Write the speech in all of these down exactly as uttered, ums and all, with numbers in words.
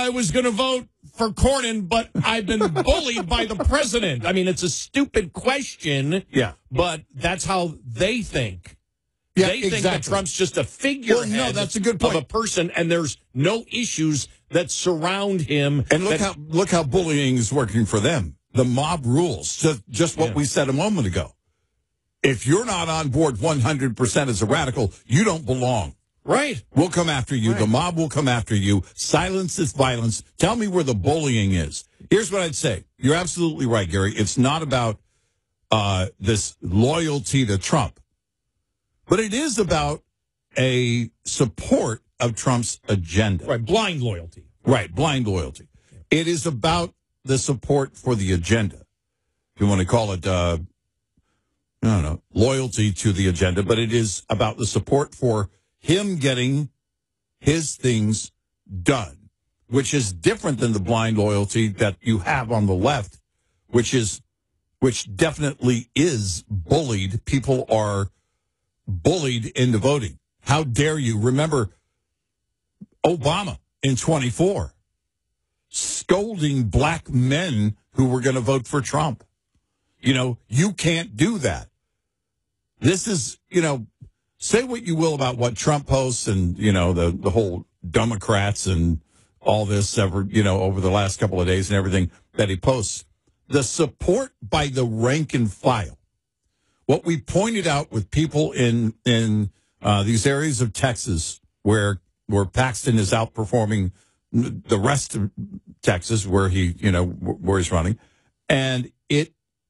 I was going to vote for Cornyn, but I've been bullied by the president. I mean, it's a stupid question, yeah. but that's how they think. Yeah, they think exactly. that Trump's just a figurehead well, no, that's a good point. of a person, and there's no issues that surround him. And look that, how look how bullying is working for them. The mob rules, just, just what yeah. we said a moment ago. If you're not on board one hundred percent as a radical, you don't belong. Right. We'll come after you. Right. The mob will come after you. Silence is violence. Tell me where the bullying is. Here's what I'd say. You're absolutely right, Gary. It's not about uh, this loyalty to Trump, but it is about a support of Trump's agenda. Right. Blind loyalty. Right. Blind loyalty. Yeah. It is about the support for the agenda. If you want to call it, uh, I don't know, loyalty to the agenda, but it is about the support for him getting his things done, which is different than the blind loyalty that you have on the left, which is, which definitely is bullied. People are bullied into voting. How dare you? Remember Obama in twenty-four scolding black men who were going to vote for Trump. You know, you can't do that. This is, you know, say what you will about what Trump posts and, you know, the, the whole Democrats and all this ever, you know, over the last couple of days and everything that he posts. The support by the rank and file. What we pointed out with people in in uh, these areas of Texas where where Paxton is outperforming the rest of Texas, where he, you know, where he's running, and it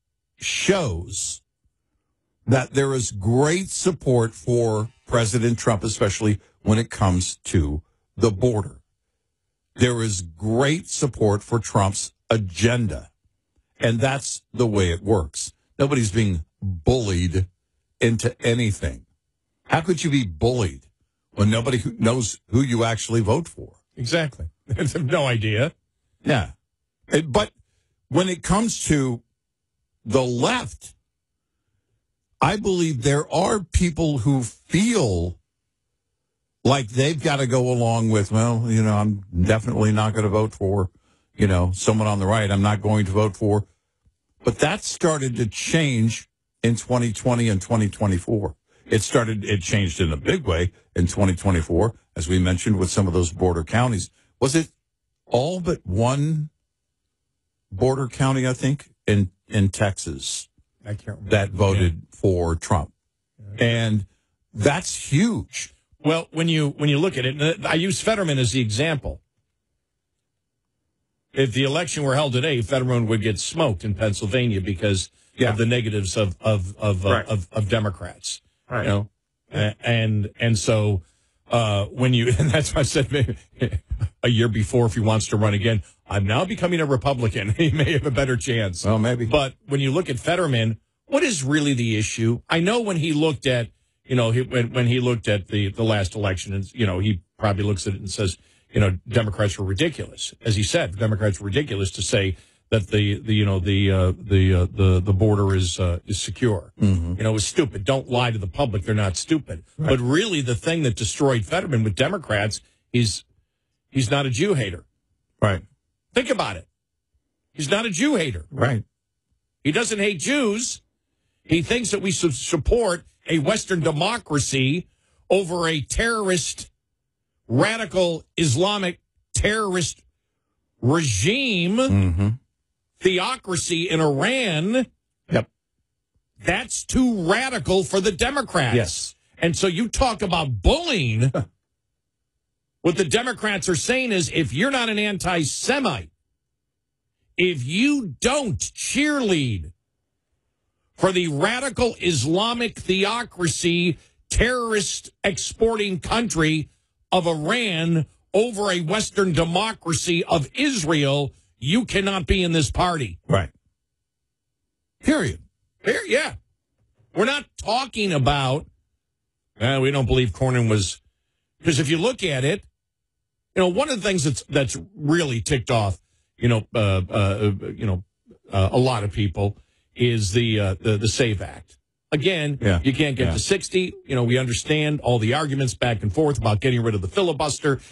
shows that there is great support for President Trump, especially when it comes to the border. There is great support for Trump's agenda, and that's the way it works. Nobody's being bullied into anything. How could you be bullied when nobody knows who you actually vote for? Exactly. I have no idea. Yeah. But when it comes to the left, I believe there are people who feel like they've got to go along with, well, you know, I'm definitely not going to vote for, you know, someone on the right. I'm not going to vote for. But that started to change in twenty twenty and twenty twenty-four. It started, it changed in a big way in twenty twenty-four, as we mentioned, with some of those border counties. Was it all but one border county, I think, in, in Texas I can't remember. that voted yeah. for Trump? Yeah. And that's huge. Well, when you when you look at it, I use Fetterman as the example. If the election were held today, Fetterman would get smoked in Pennsylvania because yeah. of the negatives of of of, right. uh, of of Democrats. Right. You know, and and so uh, when you and that's why I said maybe a year before, if he wants to run again, I'm now becoming a Republican. He may have a better chance. Well, maybe. But when you look at Fetterman, what is really the issue? I know when he looked at, you know, he, when when he looked at the the last election, and you know, he probably looks at it and says, you know, Democrats were ridiculous. As he said, Democrats were ridiculous to say that the, the you know the uh, the uh, the the border is uh, is secure. Mm-hmm. You know, it was stupid. Don't lie to the public; they're not stupid. Right. But really, the thing that destroyed Fetterman with Democrats is he's not a Jew hater. Right. Think about it. He's not a Jew hater. Right. He doesn't hate Jews. He thinks that we should support a Western democracy over a terrorist, radical Islamic terrorist regime, mm-hmm. theocracy in Iran. Yep. That's too radical for the Democrats. Yes. And so you talk about bullying. What the Democrats are saying is if you're not an anti-Semite, if you don't cheerlead for the radical Islamic theocracy, terrorist exporting country of Iran over a Western democracy of Israel, you cannot be in this party. Right. Period. Here, yeah. We're not talking about, uh, we don't believe Cornyn was, because if you look at it, you know, one of the things that's that's really ticked off, you know, uh, uh, you know, uh, a lot of people is the uh, the, the SAVE Act. Again, yeah. you can't get yeah. to sixty. You know, we understand all the arguments back and forth about getting rid of the filibuster.